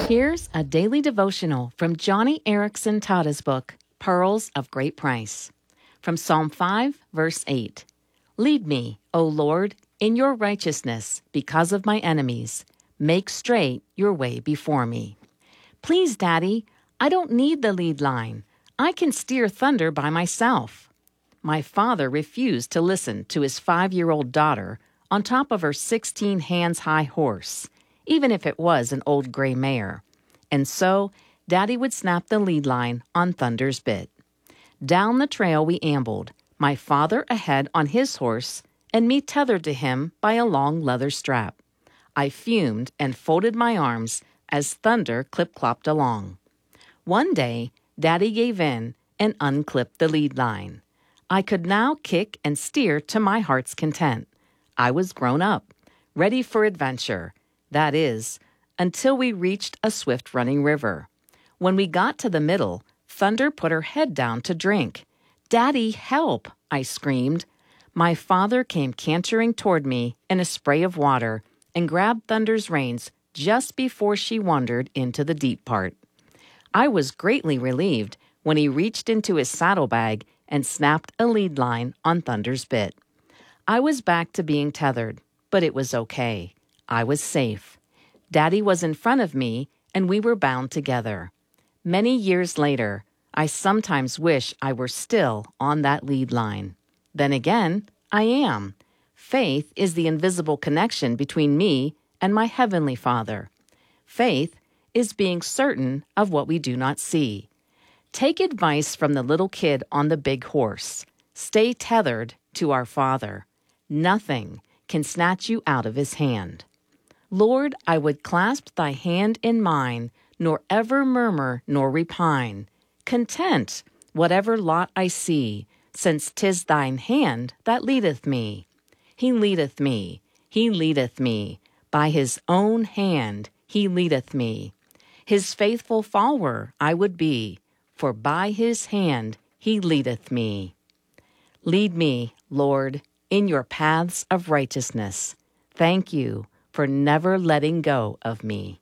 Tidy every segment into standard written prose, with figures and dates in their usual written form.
Here's a daily devotional from Johnny Erickson Tada's book, Pearls of Great Price. From Psalm 5, verse 8. Lead me, O Lord, in your righteousness because of my enemies. Make straight your way before me. Please, Daddy, I don't need the lead line. I can steer thunder by myself. My father refused to listen to his 5-year-old daughter on top of her 16-hands-high horse, even if it was an old gray mare. And so, Daddy would snap the lead line on Thunder's bit. Down the trail we ambled, my father ahead on his horse, and me tethered to him by a long leather strap. I fumed and folded my arms as Thunder clip-clopped along. One day, Daddy gave in and unclipped the lead line. I could now kick and steer to my heart's content. I was grown up, ready for adventure. That is, until we reached a swift-running river. When we got to the middle, Thunder put her head down to drink. "Daddy, help!" I screamed. My father came cantering toward me in a spray of water and grabbed Thunder's reins just before she wandered into the deep part. I was greatly relieved when he reached into his saddlebag and snapped a lead line on Thunder's bit. I was back to being tethered, but it was okay. I was safe. Daddy was in front of me, and we were bound together. Many years later, I sometimes wish I were still on that lead line. Then again, I am. Faith is the invisible connection between me and my Heavenly Father. Faith is being certain of what we do not see. Take advice from the little kid on the big horse. Stay tethered to our Father. Nothing can snatch you out of his hand. Lord, I would clasp thy hand in mine, nor ever murmur nor repine. Content, whatever lot I see, since 'tis thine hand that leadeth me. He leadeth me, he leadeth me. By his own hand he leadeth me. His faithful follower I would be, for by his hand he leadeth me. Lead me, Lord, in your paths of righteousness. Thank you for never letting go of me.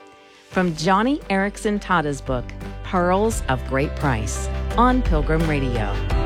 From Johnny Erickson Tada's book, Pearls of Great Price, on Pilgrim Radio.